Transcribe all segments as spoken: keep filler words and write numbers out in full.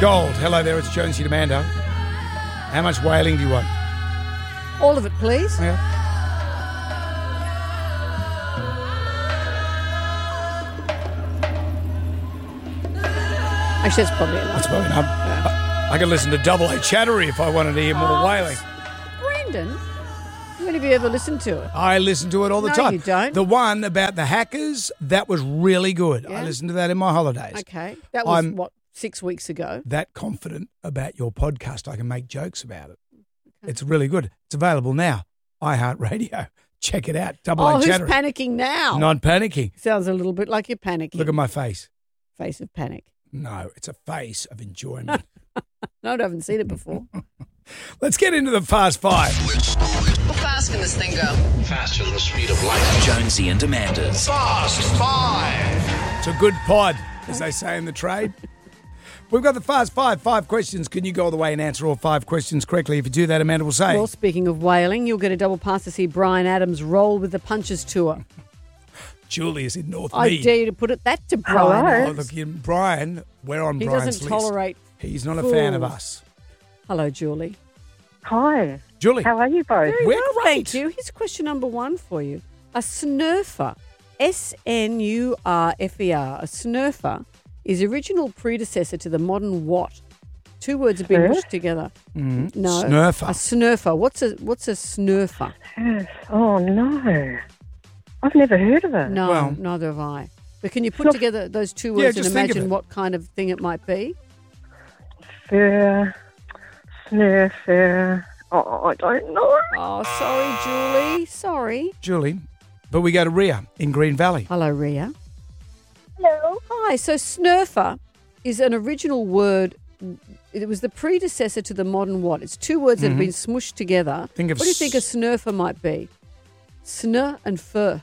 Gold. Hello there, it's Jonesy Demander. How much whaling do you want? All of it, please. Yeah. Actually, that's probably enough. That's probably enough. I, I could listen to Double A Chattery if I wanted to hear more Oh, whaling. Brandon, when have you ever listened to it? I listen to it all the No, time. you don't. The one about the hackers, that was really good. Yeah? I listened to that in my holidays. Okay. That was, I'm- what, six weeks ago? That confident about your podcast, I can make jokes about it. It's really good. It's available now. iHeartRadio. Check it out. Double Oh, A who's Chattery. panicking now? Not panicking. Sounds a little bit like you're panicking. Look at my face. Face of panic. No, it's a face of enjoyment. No, I haven't seen it before. Let's get into the Fast Five. How fast can this thing go? Faster than the speed of light. Jonesy and Amanda's Fast Five. It's a good pod, as they say in the trade. We've got the Fast Five. Five questions. Can you go all the way and answer all five questions correctly? If you do that, Amanda will say. Well, speaking of whaling, you'll get a double pass to see Brian Adams roll with the Punches tour. Julie is in North I Mead. dare you to put it that to Brian Oh, Adams. look, you- Brian, we're on He Brian's doesn't list. tolerate He's not a fan of fools. us. Hello, Julie. Hi. Julie. How are you both? Very We're well, great. thank you. Here's question number one for you. A snurfer, S N U R F E R, a snurfer is the original predecessor to the modern what? Two words have been Snurf? mushed together. Mm, No. Snurfer. A snurfer. What's a what's a snurfer? Yes. Oh, no. I've never heard of it. No, Well- neither have I. But can you put Snurf- together those two Yeah, words and just think of imagine it. what kind of thing it might be? Fur, snurfer. Oh, I don't know. Oh, sorry, Julie. Sorry. Julie. But we go to Rhea in Green Valley. Hello, Ria. Hello. Hi. So snurfer is an original word. It was the predecessor to the modern what? It's two words that have been smushed together. Think of what do you think a s- snurfer might be? Snur and fur.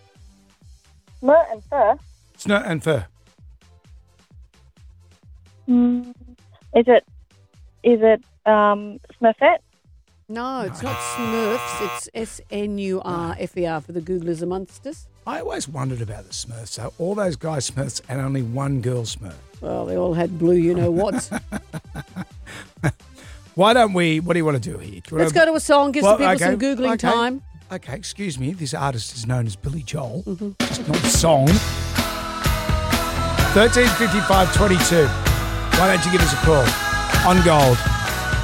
Smurt and fur. Snur and fur. Mm, is it? Is it um, Smurfette? No, it's not Smurfs. It's S N U R F E R for the Googlers amongst us. I always wondered about the Smurfs. So all those guys Smurfs and only one girl Smurf. Well, they all had blue, you know what. Why don't we, what do you want to do here? Do you Let's wanna- go to a song, give Well, some people okay, some Googling okay. time. Okay, excuse me. This artist is known as Billy Joel. Mm-hmm. It's not a song. thirteen fifty-five twenty-two. Why don't you give us a call on Gold?